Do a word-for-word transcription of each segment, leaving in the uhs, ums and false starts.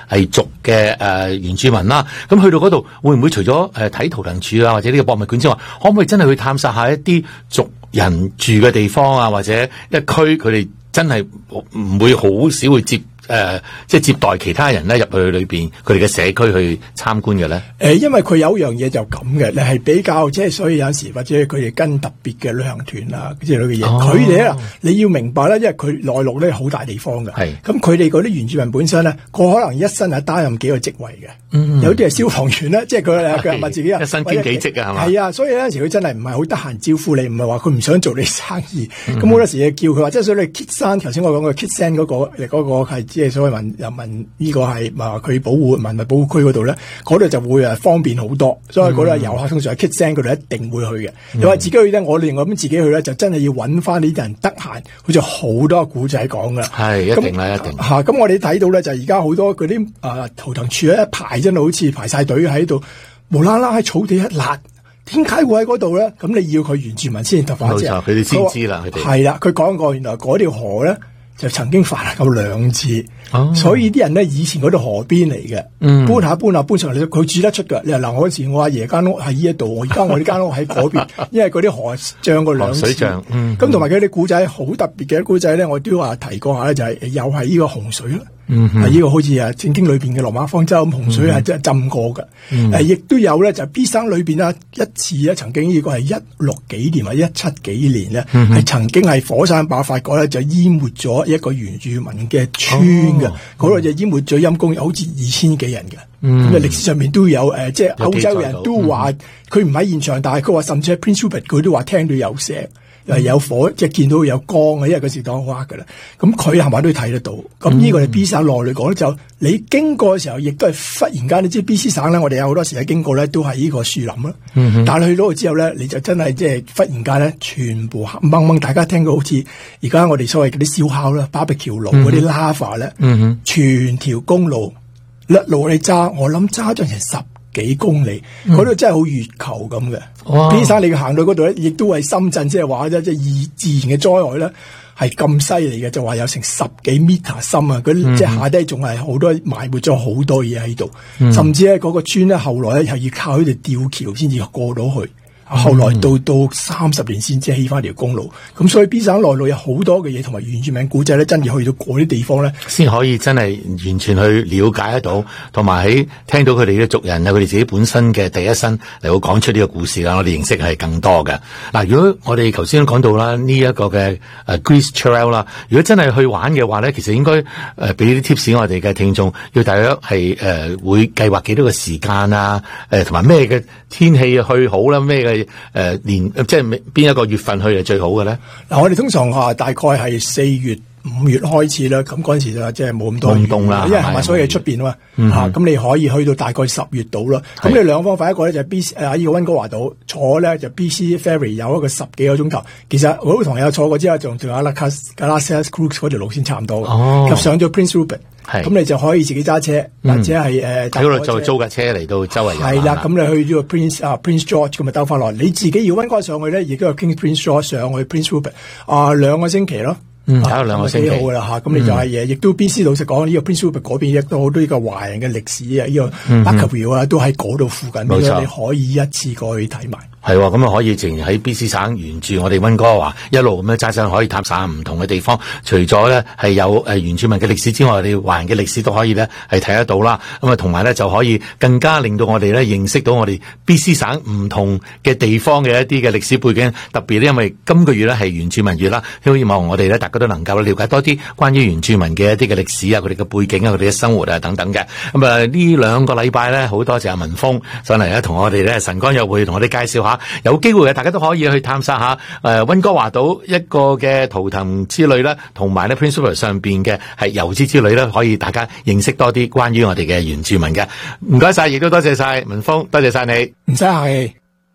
係族嘅誒、呃、原住民啦。咁去到嗰度會唔會除咗誒睇圖騰柱啊或者呢個博物館之外，可唔可以真係去探索下一啲族人住嘅地方啊，或者一區佢哋真係唔會好少會接？誒、呃，即係接待其他人咧入去裏邊，佢哋嘅社區去參觀嘅咧。誒、 呃，因為佢有一樣嘢就咁嘅，你係比較即係，所以有時或者佢哋跟特別嘅旅行團啊之類嘅嘢，佢哋咧你要明白咧，因為佢內陸咧好大地方嘅，係咁佢哋嗰啲原住民本身咧，佢可能一生係擔任幾個職位嘅，嗯，有啲係消防員咧，即係佢佢話自己一生兼幾職啊，係嘛？ 係啊，所以有陣時佢真係唔係好得閒招呼你，唔係話佢唔想做你生意，咁好、嗯、多時你叫佢話，即係所以你 Kit 山頭先我講嘅 Kit 山嗰個嗰、嗰個係即係所謂文人民呢個係話佢保護文物保護區嗰度咧，嗰度就會誒方便好多，所以嗰度遊客通常喺 Kit 山嗰度一定會去嘅。你話、嗯、自己去咧，我哋我咁自己去咧，就真係要揾翻呢啲人得閒，好似好多古仔講噶。係一定啦，一定吓。咁、啊、我哋睇到咧，就而家好多嗰啲誒圖騰柱一排真係好似排晒隊喺度，無啦啦喺草地一揦。點解會喺嗰度咧？咁你要佢原住民先突發啫，佢哋先知啦。佢哋係啦，佢講過原來嗰條河咧就曾經泛濫過兩次，哦、所以啲人咧以前嗰度河邊嚟嘅，嗯、搬下搬下搬上嚟，佢住得出噶。你話嗱，嗰時我阿爺間屋喺呢一度，而家我呢間屋喺嗰邊，因為嗰啲河漲過兩次。水漲，咁同埋佢啲古仔好特別嘅古仔咧，我都話提過下咧，就係、是、又係呢個洪水啦。嗯，係呢個好似啊聖經裏邊嘅羅馬方舟咁，洪水係真係浸過嘅。誒、嗯，亦、呃、都有咧，就 B 省裏邊啊一次咧，曾經呢個係一六幾年或者一七幾年咧，係、嗯、曾經係火山爆發過咧，就淹沒咗一個原住民嘅村嘅，嗰度、哦、就淹沒咗陰公，好似二千幾人嘅。咁啊歷史上面都有誒、呃，即係歐洲人都話佢唔喺現場，但係佢話甚至喺 Prince Rupert 佢都話聽到有聲。誒，有火即係見到有光啊，因為嗰時當黑噶啦。咁佢係咪都睇得到？咁呢個係 B 省內嚟講咧，就你經過嘅時候，亦都係忽然間，你知 B C 省咧，我哋有好多時喺經過咧，都係呢個樹林啦。嗯、哼但係去到之後咧，你就真係即係忽然間咧，全部黑掹掹，大家聽到好似而家我哋所謂嗰啲燒烤啦、barbecue 爐嗰啲 lava 咧，嗯、哼全條公路一路你揸，我諗揸咗成十幾公里，嗰度、嗯、真係好月球咁嘅。B 省你行到嗰度咧，亦都係深圳，即係話啫，即係自自然嘅災害咧，係咁犀利嘅，就話有成十幾 meter 深啊！佢、嗯、即係下低仲係好多埋沒咗好多嘢喺度，嗯、甚至咧嗰個村咧後來咧係要靠佢哋吊橋先至過到去。後來到到三十年先至起翻條公路，咁所以 B 省內陸有好多嘅嘢，同埋原住民古仔咧，真係去到嗰啲地方咧，先可以真係完全去了解得到，同埋喺聽到佢哋嘅族人啊，佢哋自己本身嘅第一身嚟到講出呢個故事啦，我哋認識係更多嘅。嗱，如果我哋頭先都講到啦，呢、這、一個嘅誒 Grease Trail 啦，如果真係去玩嘅話咧，其實應該誒俾啲 tips 我哋嘅聽眾，要大約係誒、呃、會計劃幾多個時間啊？誒同埋咩嘅天氣去好啦？咩嘅？誒、呃，年即係邊一個月份去係最好嘅咧？嗱，我哋通常話大概係四月、五月開始啦。咁嗰陣時就即係冇咁多凍啦，因為係咪所以喺出邊啊嘛？吓、嗯哼，咁、啊、你可以去到大概十月度啦。咁你兩個方法，一個咧就係 B 誒呢個溫哥華島坐咧就 B C Ferry 有一個十幾個鐘頭。其實我同朋友坐過之後，仲仲有 Glaciers Cruise 嗰條路線差唔多。哦，及上咗 Prince Rupert。係，咁你就可以自己揸車，或者係誒，喺嗰度就租架車嚟到周圍遊。係啦，咁你去呢個 Prince 啊 Prince George 咁咪兜翻落嚟。你自己要溫哥上去咧，亦都有 King Prince George 上去 Prince Rupert 啊，兩個星期咯。嗯，搞兩個星期。幾好噶啦吓，咁你就係嘢，亦都 B C 老實講，呢個 Prince Rupert 嗰邊亦都好多呢個華人嘅歷史啊，呢個 Barkerville 啊，都喺嗰度附近，冇錯，你可以一次過去睇埋。係喎，咁啊可以淨喺 B C 省沿住我哋溫哥華一路咁樣揸上，可以探索唔同嘅地方。除咗咧係有誒原住民嘅歷史之外，我哋華人嘅歷史都可以咧係睇得到啦。咁啊同埋咧就可以更加令到我哋咧認識到我哋 B C 省唔同嘅地方嘅一啲嘅歷史背景。特別咧因為今個月咧係原住民月啦，希望我哋咧大家都能夠了解多啲關於原住民嘅一啲嘅歷史啊、佢哋嘅背景啊、佢哋嘅生活啊等等嘅。咁啊呢兩個禮拜咧好多謝阿文峰上嚟咧同我哋咧晨光約會同我哋介紹下。有機會嘅，大家都可以去探索下誒溫哥華島一個嘅圖騰之旅啦，同埋咧 Prince Rupert 上邊嘅係遊資之旅咧，可以大家認識多啲關於我哋嘅原住民嘅。唔該晒，亦都多謝晒文峰，多謝晒你，唔使客氣。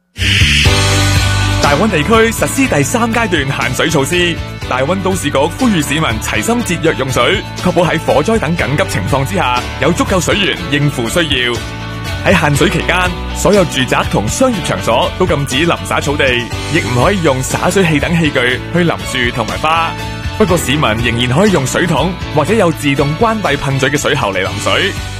大灣地區實施第三階段限水措施，大灣都市局呼籲市民齊心節約用水，確保喺火災等緊急情況之下有足夠水源應付需要。喺限水期間，所有住宅同商業場所都禁止淋灑草地，亦唔可以用灑水器等器具去淋樹同埋花。不過市民仍然可以用水桶或者有自動關閉噴嘴嘅水喉嚟淋水。